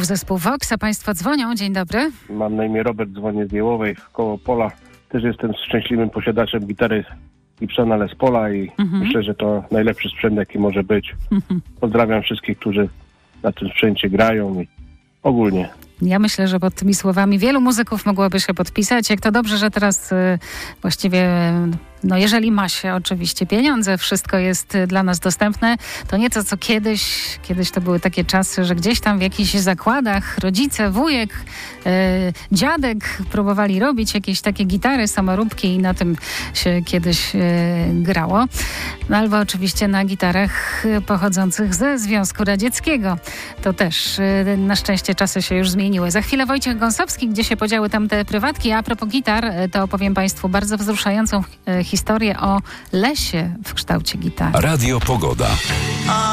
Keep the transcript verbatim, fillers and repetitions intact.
Kraków, zespół Vox, a państwo dzwonią. Dzień dobry. Mam na imię Robert, dzwonię z Jełowej koło Pola. Też jestem szczęśliwym posiadaczem gitary Gibsona Les Paula i Mhm. myślę, że to najlepszy sprzęt, jaki może być. Mhm. Pozdrawiam wszystkich, którzy na tym sprzęcie grają i ogólnie. Ja myślę, że pod tymi słowami wielu muzyków mogłoby się podpisać. Jak to dobrze, że teraz y, właściwie, no jeżeli ma się oczywiście pieniądze, wszystko jest y, dla nas dostępne, to nie to co kiedyś. Kiedyś to były takie czasy, że gdzieś tam w jakichś zakładach rodzice, wujek, y, dziadek próbowali robić jakieś takie gitary, samoróbki i na tym się kiedyś y, grało. No albo oczywiście na gitarach y, pochodzących ze Związku Radzieckiego. To też y, na szczęście czasy się już zmieniły. Za chwilę Wojciech Gąsowski, gdzie się podziały tamte prywatki. A propos gitar, to opowiem Państwu bardzo wzruszającą historię o lesie w kształcie gitary. Radio Pogoda.